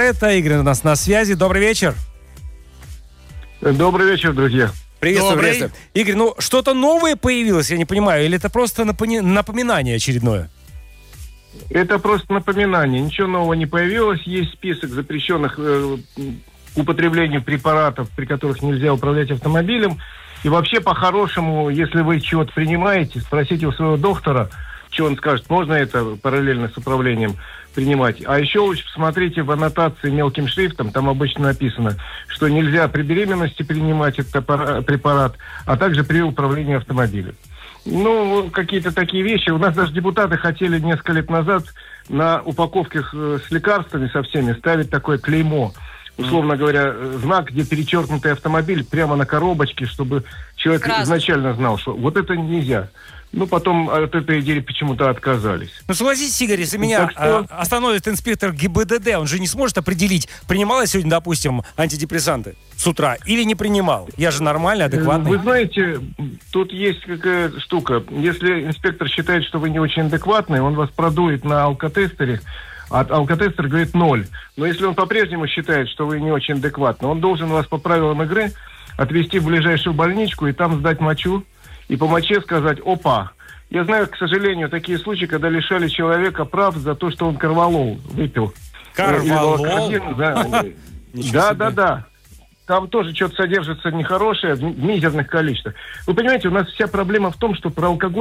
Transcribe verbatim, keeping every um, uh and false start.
Моретто. Игорь у нас на связи. Добрый вечер. Добрый вечер, друзья. Приветствую, приветствую. Игорь, ну что-то новое появилось, я не понимаю, или это просто напоми- напоминание очередное? Это просто напоминание. Ничего нового не появилось. Есть список запрещенных э, к употреблению препаратов, при которых нельзя управлять автомобилем. И вообще, по-хорошему, если вы чего-то принимаете, спросите у своего доктора, что он скажет, можно это параллельно с управлением принимать. А еще лучше посмотрите в аннотации мелким шрифтом, там обычно написано, что нельзя при беременности принимать этот препарат, а также при управлении автомобилем. Ну, какие-то такие вещи. У нас даже депутаты хотели несколько лет назад на упаковках с лекарствами со всеми ставить такое клеймо. Условно говоря, знак, где перечеркнутый автомобиль, прямо на коробочке, чтобы человек Красный. изначально знал, что вот это нельзя. Ну, потом от этой идеи почему-то отказались. Ну, согласитесь, Игорь, если меня что... остановит инспектор ГИБДД, он же не сможет определить, принимал я сегодня, допустим, антидепрессанты с утра или не принимал. Я же нормальный, адекватный. Вы знаете, тут есть какая штука. Если инспектор считает, что вы не очень адекватный, он вас продует на алкотестере, а алкотестер говорит ноль. Но если он по-прежнему считает, что вы не очень адекватны, он должен вас по правилам игры отвезти в ближайшую больничку и там сдать мочу, и по моче сказать «Опа». Я знаю, к сожалению, такие случаи, когда лишали человека прав за то, что он корвалол выпил. Корвалол? Да, да, да, да. Там тоже что-то содержится нехорошее в мизерных количествах. Вы понимаете, у нас вся проблема в том, что про алкоголь